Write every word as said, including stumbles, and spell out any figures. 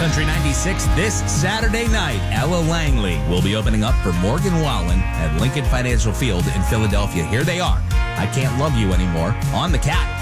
Country ninety-six this Saturday night. Ella Langley will be opening up for Morgan Wallen at Lincoln Financial Field in Philadelphia. Here they are. I Can't Love You Anymore on the Cat.